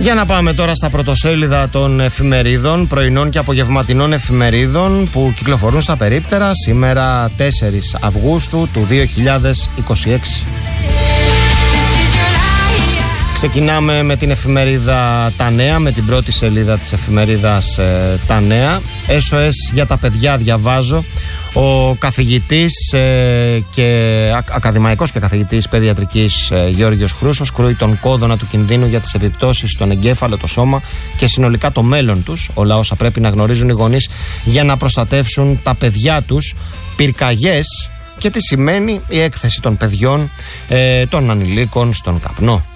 Για να πάμε τώρα στα πρωτοσέλιδα των εφημερίδων, πρωινών και απογευματινών εφημερίδων που κυκλοφορούν στα περίπτερα σήμερα 4 Αυγούστου του 2026. Ξεκινάμε με την εφημερίδα Τα Νέα, με την πρώτη σελίδα της εφημερίδας Τα Νέα. SOS για τα παιδιά, διαβάζω. Ο καθηγητής ακαδημαϊκός και καθηγητής παιδιατρικής Γιώργος Χρούσος κρούει τον κόδωνα του κινδύνου για τις επιπτώσεις στον εγκέφαλο, το σώμα και συνολικά το μέλλον τους. Όλα όσα πρέπει να γνωρίζουν οι γονείς για να προστατεύσουν τα παιδιά τους. Πυρκαγιές και τι σημαίνει η έκθεση των παιδιών, των ανηλίκων στον καπνό.